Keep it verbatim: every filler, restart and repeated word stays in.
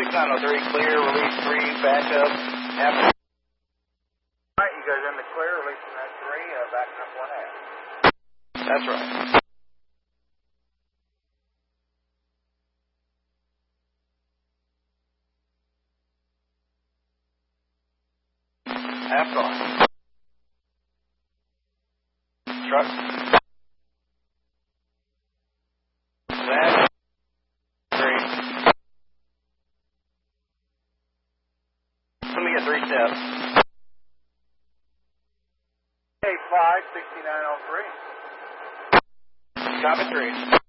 six nine oh three, clear, release three, back up, half. Alright, you guys in the clear, releasing that three, uh, backing up one half. That's right. Half car. Truck. That. Three. Let me get three steps. eight five, sixty-nine oh three. Copy three.